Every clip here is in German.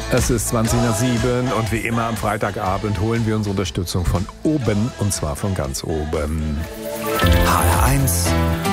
Es ist 20:07 und wie immer am Freitagabend holen wir unsere Unterstützung von oben, und zwar von ganz oben. HR1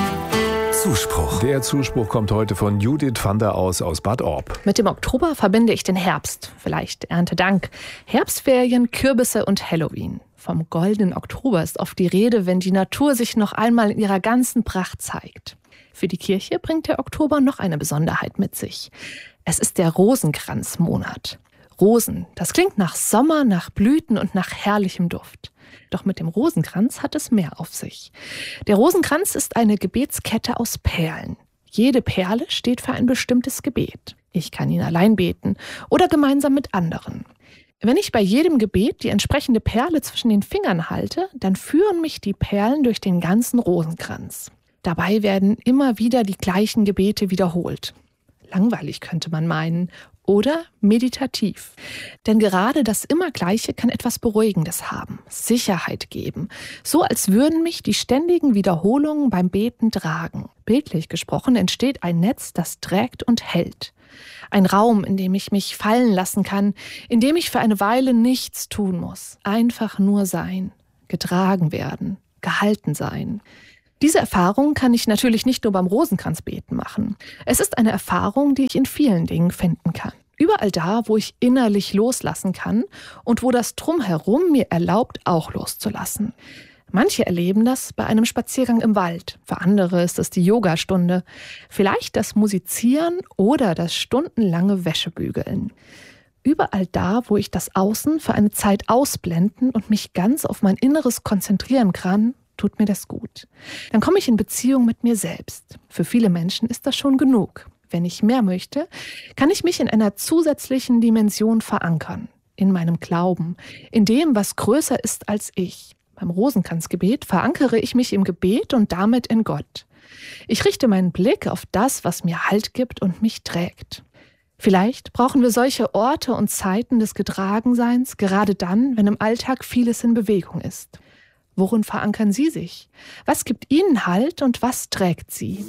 Zuspruch. Der Zuspruch kommt heute von Judith van der Aus Bad Orb. Mit dem Oktober verbinde ich den Herbst, vielleicht Erntedank, Herbstferien, Kürbisse und Halloween. Vom goldenen Oktober ist oft die Rede, wenn die Natur sich noch einmal in ihrer ganzen Pracht zeigt. Für die Kirche bringt der Oktober noch eine Besonderheit mit sich. Es ist der Rosenkranzmonat. Rosen, das klingt nach Sommer, nach Blüten und nach herrlichem Duft. Doch mit dem Rosenkranz hat es mehr auf sich. Der Rosenkranz ist eine Gebetskette aus Perlen. Jede Perle steht für ein bestimmtes Gebet. Ich kann ihn allein beten oder gemeinsam mit anderen. Wenn ich bei jedem Gebet die entsprechende Perle zwischen den Fingern halte, dann führen mich die Perlen durch den ganzen Rosenkranz. Dabei werden immer wieder die gleichen Gebete wiederholt. Langweilig könnte man meinen. Oder meditativ. Denn gerade das Immergleiche kann etwas Beruhigendes haben, Sicherheit geben. So als würden mich die ständigen Wiederholungen beim Beten tragen. Bildlich gesprochen entsteht ein Netz, das trägt und hält. Ein Raum, in dem ich mich fallen lassen kann, in dem ich für eine Weile nichts tun muss. Einfach nur sein, getragen werden, gehalten sein. Diese Erfahrung kann ich natürlich nicht nur beim Rosenkranzbeten machen. Es ist eine Erfahrung, die ich in vielen Dingen finden kann. Überall da, wo ich innerlich loslassen kann und wo das Drumherum mir erlaubt, auch loszulassen. Manche erleben das bei einem Spaziergang im Wald. Für andere ist es die Yogastunde. Vielleicht das Musizieren oder das stundenlange Wäschebügeln. Überall da, wo ich das Außen für eine Zeit ausblenden und mich ganz auf mein Inneres konzentrieren kann, tut mir das gut. Dann komme ich in Beziehung mit mir selbst. Für viele Menschen ist das schon genug. Wenn ich mehr möchte, kann ich mich in einer zusätzlichen Dimension verankern. In meinem Glauben, in dem, was größer ist als ich. Beim Rosenkranzgebet verankere ich mich im Gebet und damit in Gott. Ich richte meinen Blick auf das, was mir Halt gibt und mich trägt. Vielleicht brauchen wir solche Orte und Zeiten des Getragenseins, gerade dann, wenn im Alltag vieles in Bewegung ist. Worin verankern Sie sich? Was gibt Ihnen Halt und was trägt Sie?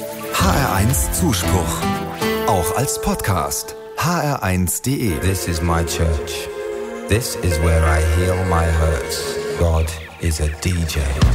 HR1 Zuspruch. Auch als Podcast. hr1.de. This is my church. This is where I heal my hurts. God is a DJ.